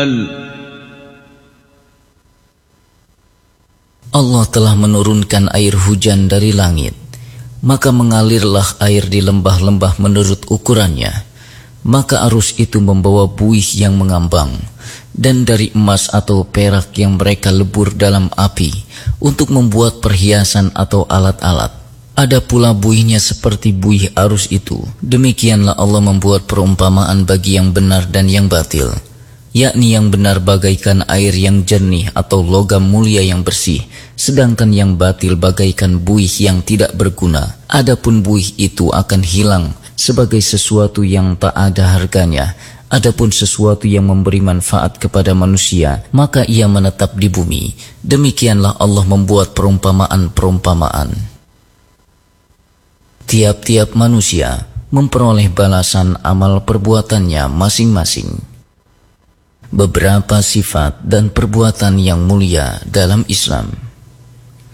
Allah telah menurunkan air hujan dari langit, maka mengalirlah air di lembah-lembah menurut ukurannya, maka arus itu membawa buih yang mengambang, dan dari emas atau perak yang mereka lebur dalam api untuk membuat perhiasan atau alat-alat. Ada pula buihnya seperti buih arus itu. Demikianlah Allah membuat perumpamaan bagi yang benar dan yang batil, yakni yang benar bagaikan air yang jernih atau logam mulia yang bersih, sedangkan yang batil bagaikan buih yang tidak berguna. Adapun buih itu akan hilang sebagai sesuatu yang tak ada harganya. Adapun sesuatu yang memberi manfaat kepada manusia, maka ia menetap di bumi. Demikianlah Allah membuat perumpamaan-perumpamaan. Tiap-tiap manusia memperoleh balasan amal perbuatannya masing-masing. Beberapa sifat dan perbuatan yang mulia dalam Islam.